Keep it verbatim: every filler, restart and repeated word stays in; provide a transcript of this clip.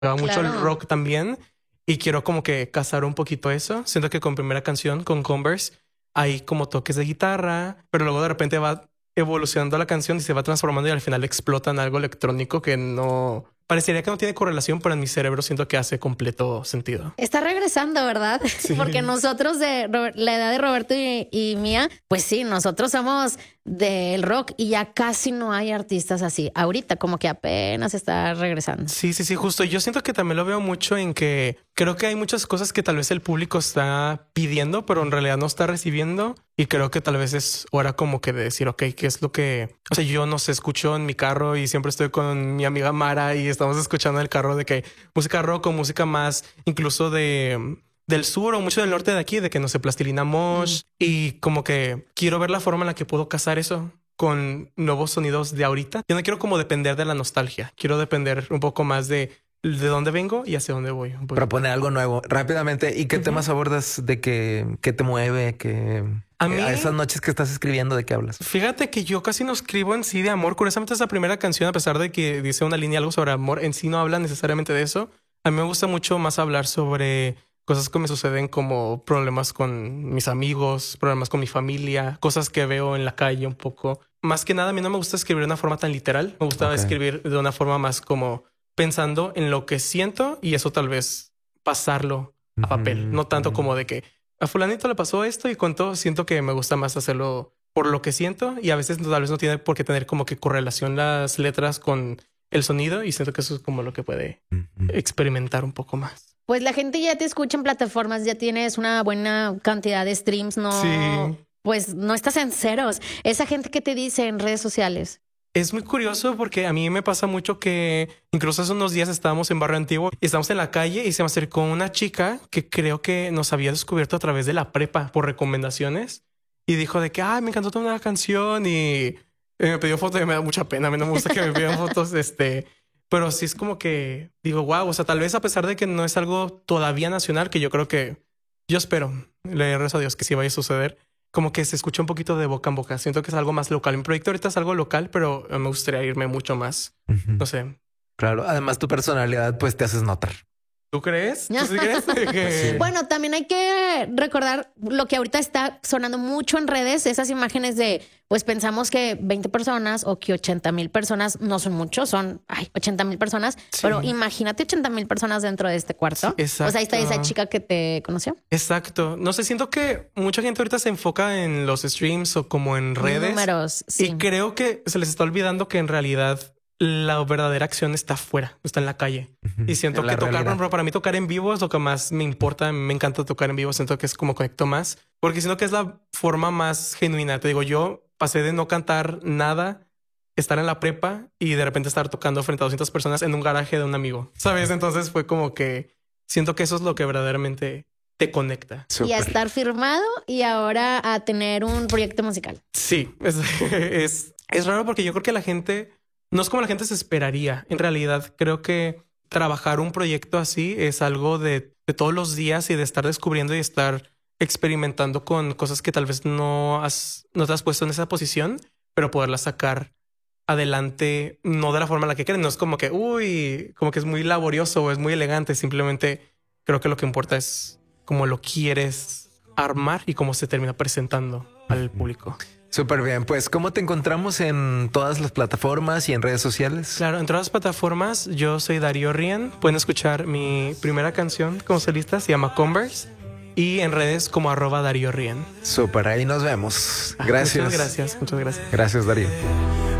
claro. mucho el rock también y quiero como que casar un poquito eso. Siento que con primera canción, con Converse, hay como toques de guitarra, pero luego de repente va evolucionando la canción y se va transformando y al final explota en algo electrónico que no... Parecería que no tiene correlación, pero en mi cerebro siento que hace completo sentido. Está regresando, ¿verdad? Sí. Porque nosotros de Robert, la edad de Roberto y, y mía, pues sí, nosotros somos del rock y ya casi no hay artistas así. Ahorita como que apenas está regresando. Sí, sí, sí, justo. Yo siento que también lo veo mucho en que creo que hay muchas cosas que tal vez el público está pidiendo, pero en realidad no está recibiendo. Y creo que tal vez es hora como que de decir, ok, ¿qué es lo que... O sea, yo no sé, escucho en mi carro y siempre estoy con mi amiga Mara y estamos escuchando en el carro de que música rock o música más incluso de... del sur o mucho del norte de aquí, de que no sé, Plastilina Mosh. Mm. Y como que quiero ver la forma en la que puedo casar eso con nuevos sonidos de ahorita. Yo no quiero como depender de la nostalgia. Quiero depender un poco más de de dónde vengo y hacia dónde voy. Proponer algo nuevo rápidamente. ¿Y qué uh-huh. temas abordas? ¿De qué, qué te mueve? ¿Qué, a, mí, a esas noches que estás escribiendo, ¿de qué hablas? Fíjate que yo casi no escribo en sí de amor. Curiosamente es la primera canción, a pesar de que dice una línea algo sobre amor, en sí no habla necesariamente de eso. A mí me gusta mucho más hablar sobre cosas que me suceden, como problemas con mis amigos, problemas con mi familia, cosas que veo en la calle un poco. Más que nada, a mí no me gusta escribir de una forma tan literal. Me gusta okay. escribir de una forma más como pensando en lo que siento y eso tal vez pasarlo a papel. Uh-huh. No tanto uh-huh. como de que a fulanito le pasó esto y contó. Siento que me gusta más hacerlo por lo que siento y a veces tal vez no tiene por qué tener como que correlación las letras con el sonido y siento que eso es como lo que puede uh-huh. experimentar un poco más. Pues la gente ya te escucha en plataformas, ya tienes una buena cantidad de streams, no, sí. Pues no estás en ceros. Esa gente que te dice en redes sociales. Es muy curioso porque a mí me pasa mucho que incluso hace unos días estábamos en Barrio Antiguo y estábamos en la calle y se me acercó una chica que creo que nos había descubierto a través de la prepa por recomendaciones y dijo de que ay, me encantó toda una canción y me pidió fotos y me da mucha pena. A mí no me gusta que me pidan fotos, este, pero sí es como que digo, wow, o sea, tal vez a pesar de que no es algo todavía nacional, que yo creo que yo espero, le rezo a Dios que sí vaya a suceder. Como que se escucha un poquito de boca en boca. Siento que es algo más local. Mi proyecto ahorita es algo local, pero me gustaría irme mucho más. Uh-huh. No sé. Claro. Además, tu personalidad, pues te haces notar. ¿Tú crees? ¿Tú sí crees? que... Bueno, también hay que recordar lo que ahorita está sonando mucho en redes, esas imágenes de, pues pensamos que veinte personas o que ochenta mil personas no son muchos, son ay, ochenta mil personas, sí. Pero imagínate ochenta mil personas dentro de este cuarto. Sí, exacto. O sea, ahí está esa chica que te conoció. Exacto. No sé, siento que mucha gente ahorita se enfoca en los streams o como en redes. Números, sí. Y creo que se les está olvidando que en realidad la verdadera acción está afuera, está en la calle. Uh-huh. Y siento que tocar, realidad. Para mí tocar en vivo es lo que más me importa. Me encanta tocar en vivo. Siento que es como conecto más. Porque siento que es la forma más genuina. Te digo, yo pasé de no cantar nada, estar en la prepa y de repente estar tocando frente a doscientas personas en un garaje de un amigo. ¿Sabes? Entonces fue como que siento que eso es lo que verdaderamente te conecta. Super. Y a estar firmado y ahora a tener un proyecto musical. Sí, es, es, es raro porque yo creo que la gente... No es como la gente se esperaría. En realidad, creo que trabajar un proyecto así es algo de, de todos los días y de estar descubriendo y estar experimentando con cosas que tal vez no has, no te has puesto en esa posición, pero poderlas sacar adelante, no de la forma en la que quieren. No es como que, uy, como que es muy laborioso o es muy elegante. Simplemente creo que lo que importa es cómo lo quieres armar y cómo se termina presentando al público. Súper bien. Pues, ¿cómo te encontramos en todas las plataformas y en redes sociales? Claro, en todas las plataformas. Yo soy Darío Rian. Pueden escuchar mi primera canción como solista, se llama Converse. Y en redes como arroba Darío Rian. Súper, ahí nos vemos. Gracias. Muchas gracias, muchas gracias. Gracias, Darío.